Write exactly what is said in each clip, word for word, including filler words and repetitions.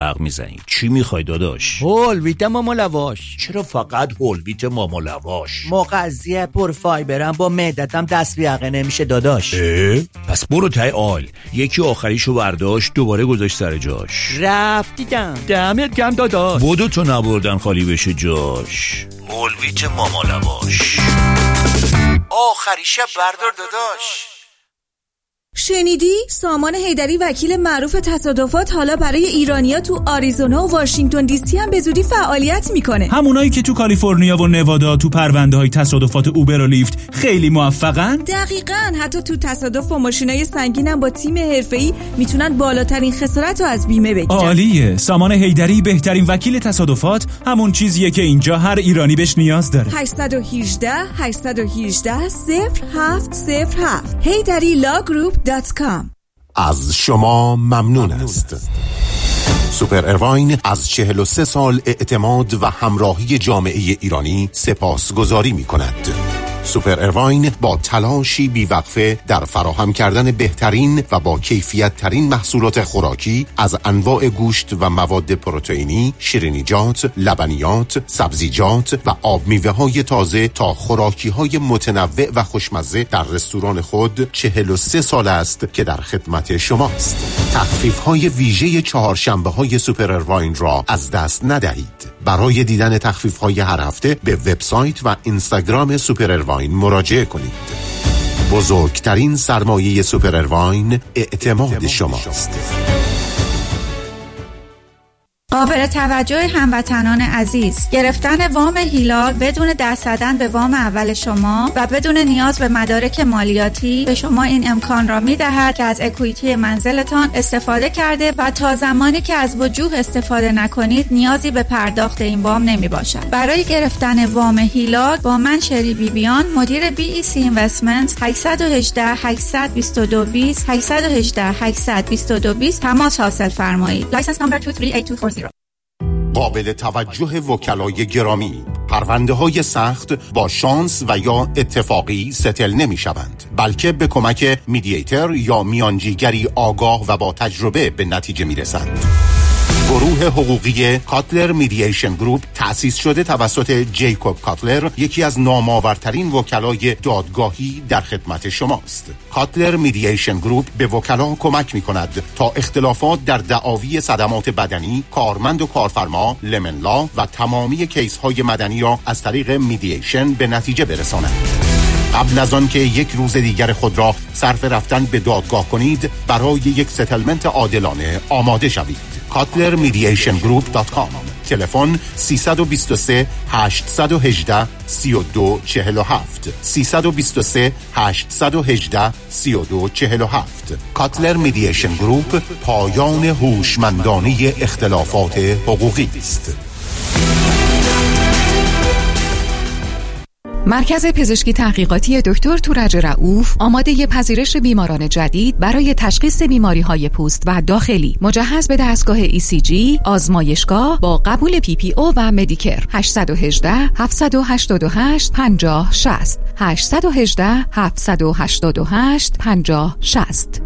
حق میزنی. چی میخوای داداش؟ هول ویت ماما لواش. چرا فقط هول ویت ماما لواش؟ مغذی پر فایبرم، با معدتم دست بیعقه نمیشه داداش. اه؟ پس برو ته آل، یکی آخریشو برداشت دوباره گذاشت سر جاش. رفتیدم. دمت گرم داداش. بودو تو نبردن خالی بشه جاش. هول ویت ماما لواش آخریشه بردار داداش. شنیدی؟ سامان حیدری وکیل معروف تصادفات حالا برای ایرانیا تو آریزونا و واشنگتن دی سی هم به زودی فعالیت میکنه. همونایی که تو کالیفرنیا و نوادا تو پرونده های تصادفات اوبر و لیفت خیلی موفقن؟ دقیقاً. حتی تو تصادف با ماشینای سنگین هم با تیم حرفه‌ای میتونن بالاترین خسارت رو از بیمه بگیرن. عالیه. سامان حیدری بهترین وکیل تصادفات، همون چیزیه که اینجا هر ایرانی بهش نیاز داره. هشت یک هشت هشت یک هشت صفر هفت صفر هفت حیدری لا گروپ دات کام. از شما ممنون است. سوپر ارواین از چهل و سه سال اعتماد و همراهی جامعه ایرانی سپاسگزاری می کند. سوپر ارواین با تلاشی بیوقفه در فراهم کردن بهترین و با کیفیت ترین محصولات خوراکی از انواع گوشت و مواد پروتئینی، شیرینیجات، لبنیات، سبزیجات و آب میوه های تازه تا خوراکی های متنوع و خوشمزه در رستوران خود چهل و سه سال است که در خدمت شماست. تخفیف های ویژه چهارشنبه های سوپر ارواین را از دست ندهید. برای دیدن تخفیف های هر هفته به وبسایت و اینستاگرام سوپر ارواین مراجعه کنید. بزرگترین سرمایه سوپر ارواین اعتماد شماست. قابل توجه هموطنان عزیز، گرفتن وام هیلال بدون دست زدن به وام اول شما و بدون نیاز به مدارک مالیاتی به شما این امکان را می‌دهد که از اکویتی منزلتان استفاده کرده و تا زمانی که از وجوه استفاده نکنید نیازی به پرداخت این وام نمی‌باشد. برای گرفتن وام هیلال با من شری بیبیان، مدیر بی ای سی اینوستمنتس، هشت یک هشت هشت دو دو دو صفر هشت یک هشت هشت دو دو دو صفر تماس حاصل فرمایید. لایسنس نمبر دو سه هشت دو چهار صفر. قابل توجه وکلای گرامی، پرونده های سخت با شانس و یا اتفاقی ستل نمی شوند، بلکه به کمک میدییتر یا میانجیگری آگاه و با تجربه به نتیجه می رسند. گروه حقوقی کاتلر میدییشن گروپ تأسیس شده توسط جیکوب کاتلر، یکی از نامآورترین وکلای دادگاهی در خدمت شماست. کاتلر میدییشن گروپ به وکلا کمک می کند تا اختلافات در دعاوی صدمات بدنی، کارمند و کارفرما، لمن لا و تمامی کیس های مدنی را از طریق میدییشن به نتیجه برسانند. قبل از آن که یک روز دیگر خود را صرف رفتن به دادگاه کنید، برای یک ستلمنت عادلانه آماده شوید. کاتلر میدییشن گروپ دات کام. تلفن سه دو سه هشت یک هشت سه دو چهار هفت سه دو سه هشت یک هشت سه دو چهار هفت. کاتلر میدییشن گروپ، پایان هوشمندانه اختلافات حقوقی است. مرکز پزشکی تحقیقاتی دکتر تورج رؤوف آماده پذیرش بیماران جدید برای تشخیص بیماری‌های پوست و داخلی، مجهز به دستگاه ای سی جی، آزمایشگاه با قبول پی پی او و مدیکر. هشت یک هشت هفت هشت هشت پنج صفر شش صفر هشت یک هشت هفت هشت هشت پنج صفر شش صفر.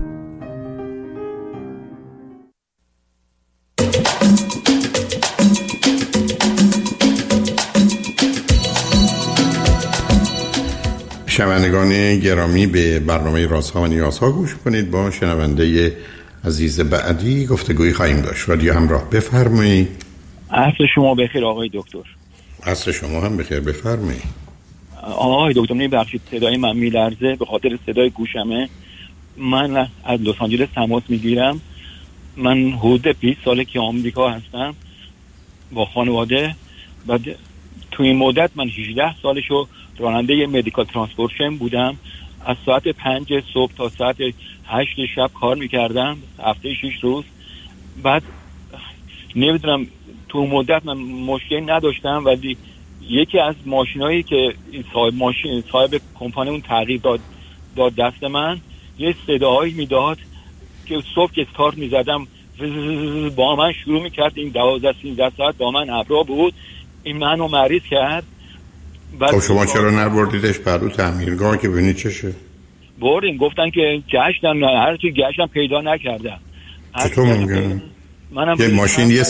شنوندگان گرامی، به برنامه رازها و نیازها گوش کنید. با شنونده عزیز بعدی گفتگویی خواهیم داشت. رادیو همراه، بفرمایید. عصر شما بخیر آقای دکتر. عصر شما هم بخیر، بفرمایید. آقای دکتر نمی‌بخشید صدای من میلرزه به خاطر صدای گوشمه. من از لس آنجلس تماس میگیرم. من حدود بیست ساله که آمریکا هستم با خانواده. بعد تو این مدت من هجده سالشو راننده مدیکال ترانسپورتیشن بودم. از ساعت پنج صبح تا ساعت هشت شب کار میکردم، هفته شش روز. بعد نمیدونم تو مدت من مشکلی نداشتم، ولی یکی از ماشینایی که صاحب ماشین صاحب کمپانی اون تغییر داد داد دست من، یه صداهایی میداد که صبح که استارت میزدم با من شروع میکرد. این دوازده سیزده ساعت با من ابرا بود. این منو مریض کرد. خب شما چرا نبردیدش پرو تعمیرگاه که ببینید چشه؟ بردیم، گفتن که گشتم، هر چی گشتم پیدا نکردم. چطور ممکنه؟ منم یه ماشین یه